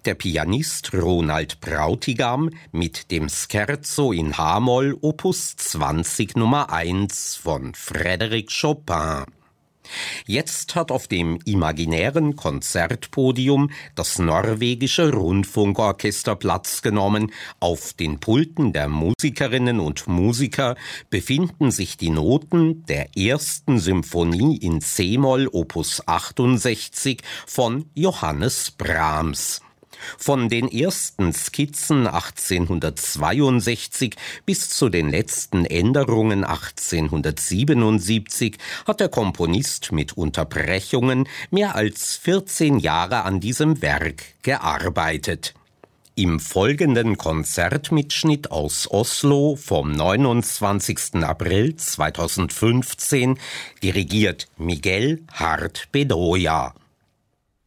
Der Pianist Ronald Brautigam mit dem Scherzo in H-Moll Opus 20 Nummer 1 von Frédéric Chopin. Jetzt hat auf dem imaginären Konzertpodium das norwegische Rundfunkorchester Platz genommen. Auf den Pulten der Musikerinnen und Musiker befinden sich die Noten der ersten Symphonie in C-Moll Opus 68 von Johannes Brahms. Von den ersten Skizzen 1862 bis zu den letzten Änderungen 1877 hat der Komponist mit Unterbrechungen mehr als 14 Jahre an diesem Werk gearbeitet. Im folgenden Konzertmitschnitt aus Oslo vom 29. April 2015 dirigiert Miguel Hart Bedoya.